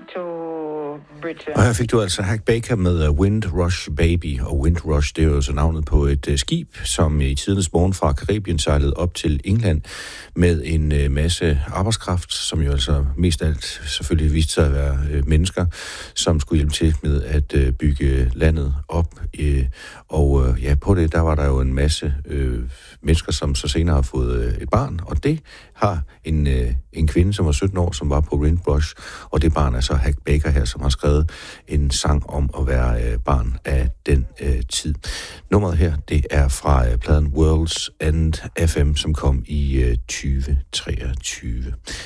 to Britain. Og her fik du altså Hack Baker med Windrush Baby, og Windrush, det er jo så navnet på et skib, som i tidens morgen fra Karibien sejlede op til England med en masse arbejdskraft, som jo altså mest af alt selvfølgelig viste sig at være mennesker, som skulle hjælpe til med at bygge landet op. Og ja, på det, der var der jo en masse mennesker, som så senere har fået et barn, og det har en kvinde, som var 17 år, som var på Windrush, og det barn er så Hack Baker her, som har skrevet en sang om at være barn af den tid. Nummeret her, det er fra pladen World's End FM, som kom i 2023.